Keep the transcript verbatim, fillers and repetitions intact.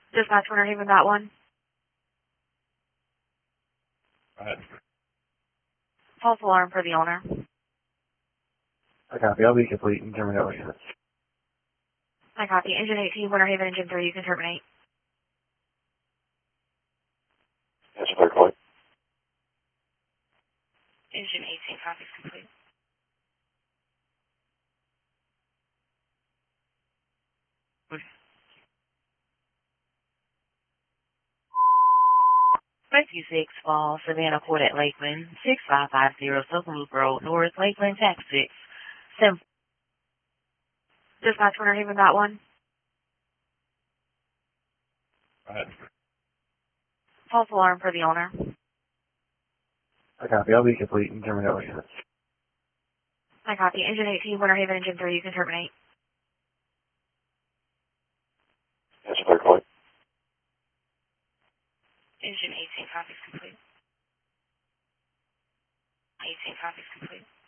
Dispatch Winter Haven, dot one. Go ahead. False alarm for the owner. I copy. I'll be complete and terminate all units. I copy. Engine eighteen, Winter Haven, Engine three, you can terminate. Answer third point. Engine eighteen, copies complete. fifty-six Falls, Savannah Court at Lakeland, six five five zero Southern Loop Road, North Lakeland, Tax six. Sim. Dispatch Winter Haven, dot one. Go ahead. False alarm for the owner. I copy. I'll be complete and terminate all units. I copy. Engine eighteen, Winter Haven, Engine three, you can terminate. Answer third point. Engine eighteen, copies complete. eighteen, copies complete.